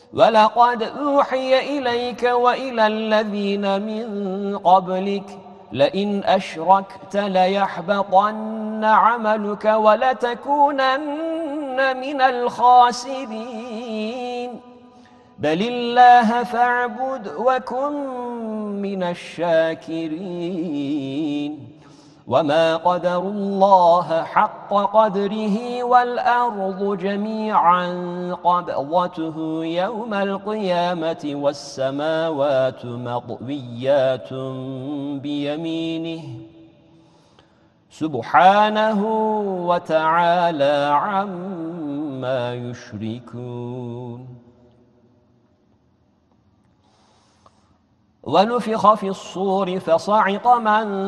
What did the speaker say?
ولقد أوحي إليك وإلى الذين من قبلك لئن أشركت ليحبطن عملك ولتكونن من الخاسرين بل الله فاعبد وكن من الشاكرين وما قدروا الله حق قدره والأرض جميعا قبضته يوم القيامة والسماوات مطويات بيمينه سبحانه وتعالى عما يشركون ونفخ في الصور فصعق من